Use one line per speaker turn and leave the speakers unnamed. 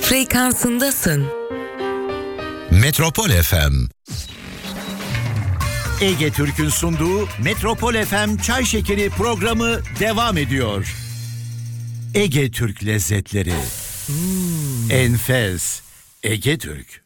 frekansındasın.
Metropol FM.
Ege Türk'ün sunduğu Metropol FM Çay Şekeri programı devam ediyor. Ege Türk lezzetleri. Enfes. Ege Türk.